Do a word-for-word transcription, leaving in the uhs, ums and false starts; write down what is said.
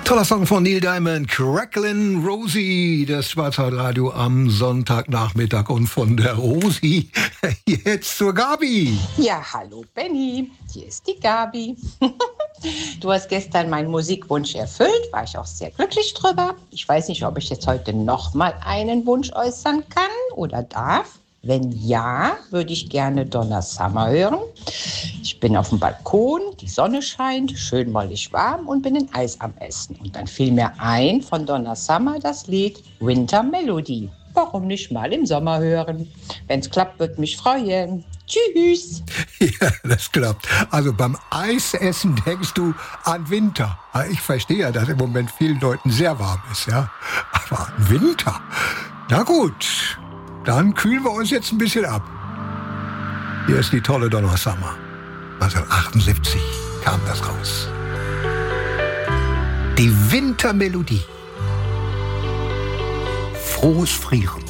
Toller Song von Neil Diamond, Cracklin' Rosie, das Schwarzwaldradio am Sonntagnachmittag. Und von der Rosi jetzt zur Gabi. Ja, hallo Benny, hier ist die Gabi. Du hast gestern meinen Musikwunsch erfüllt, war ich auch sehr glücklich drüber. Ich weiß nicht, ob ich jetzt heute nochmal einen Wunsch äußern kann oder darf. Wenn ja, würde ich gerne Donna Summer hören. Ich bin auf dem Balkon, die Sonne scheint, schön mollig warm und bin ein Eis am Essen. Und dann fiel mir ein von Donna Summer das Lied Winter Melody. Warum nicht mal im Sommer hören? Wenn es klappt, würde mich freuen. Tschüss. Ja, das klappt. Also beim Eisessen denkst du an Winter. Ich verstehe ja, dass im Moment vielen Leuten sehr warm ist, ja. Aber Winter? Na gut. Dann kühlen wir uns jetzt ein bisschen ab. Hier ist die tolle Donna Summer. neunzehnhundertachtundsiebzig kam das raus. Die Wintermelodie. Frohes Frieren.